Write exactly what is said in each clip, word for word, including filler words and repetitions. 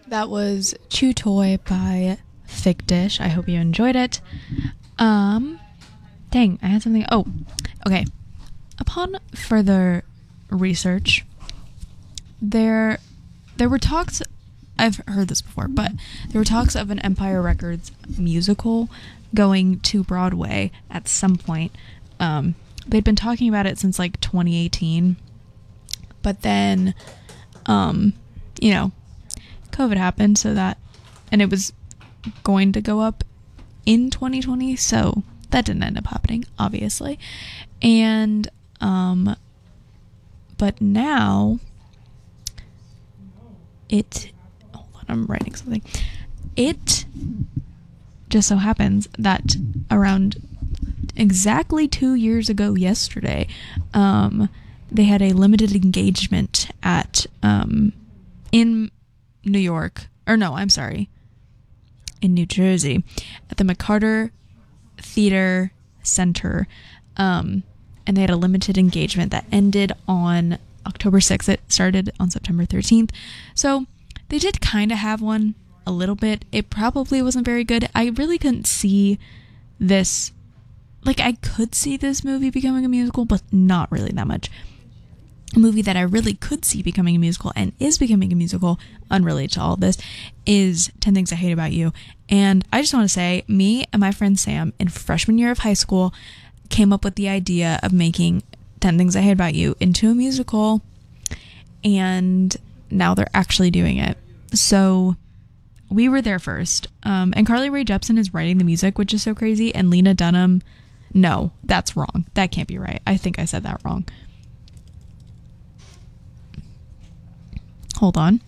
That was Chew Toy by Thick Dish. I hope you enjoyed it. Um, dang, I had something. Oh, okay. Upon further research, there, there were talks. I've heard this before, but there were talks of an Empire Records musical going to Broadway at some point. Um, they'd been talking about it since like twenty eighteen, but then, um, you know. COVID happened, so that, and it was going to go up in twenty twenty, so that didn't end up happening, obviously. And, um, but now, it, hold on, I'm writing something. It just so happens that around exactly two years ago yesterday, um, they had a limited engagement at, um, in New York, or no, I'm sorry, in New Jersey, at the McCarter Theater Center, um, and they had a limited engagement that ended on October sixth. It started on September thirteenth, so they did kind of have one a little bit. It probably wasn't very good. I really couldn't see this, like, I could see this movie becoming a musical, but not really that much. A movie that I really could see becoming a musical and is becoming a musical, unrelated to all of this, is ten Things I Hate About You. And I just want to say, me and my friend Sam in freshman year of high school came up with the idea of making ten Things I Hate About You into a musical, and now they're actually doing it. So we were there first. Um, and Carly Rae Jepsen is writing the music, which is so crazy. And Lena Dunham, no, that's wrong. That can't be right. I think I said that wrong. Hold on.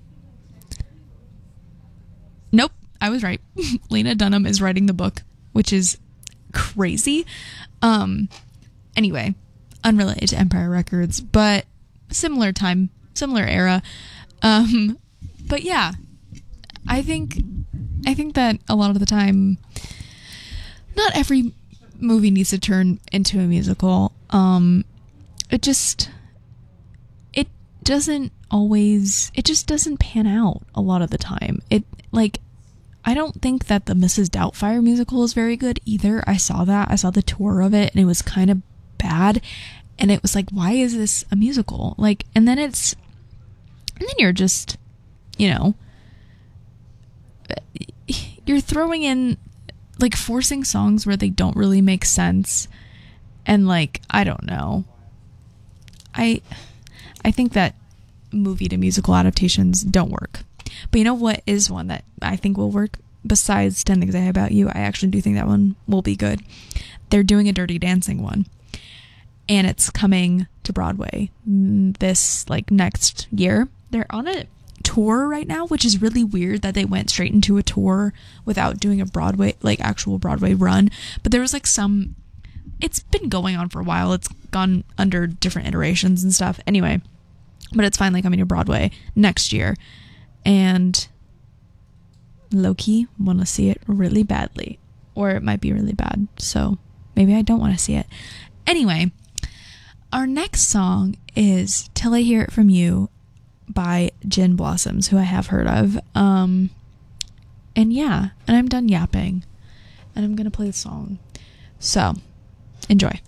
Nope, I was right. Lena Dunham is writing the book, which is crazy. Um, anyway, unrelated to Empire Records, but similar time, similar era. Um, but yeah, I think, I think that a lot of the time, not every movie needs to turn into a musical. Um, it just, it doesn't always, it just doesn't pan out a lot of the time. It, like, I don't think that the Missus Doubtfire musical is very good either. I saw that. I saw the tour of it, and it was kind of bad. And it was like, why is this a musical? Like, and then it's, and then you're just, you know, you're throwing in, like, forcing songs where they don't really make sense. And, like, I don't know. I, I think that movie to musical adaptations don't work. But you know what is one that I think will work besides ten Things I Hate About You? I actually do think that one will be good. They're doing a Dirty Dancing one, and it's coming to Broadway this, like, next year. They're on a tour right now, which is really weird that they went straight into a tour without doing a Broadway, like, actual Broadway run. But there was, like, some, it's been going on for a while. It's gone under different iterations and stuff. Anyway, but it's finally coming to Broadway next year. And low-key want to see it really badly. Or it might be really bad. So maybe I don't want to see it. Anyway, our next song is Till I Hear It From You by Gin Blossoms, who I have heard of. Um, and yeah, and I'm done yapping. And I'm going to play the song. So, enjoy.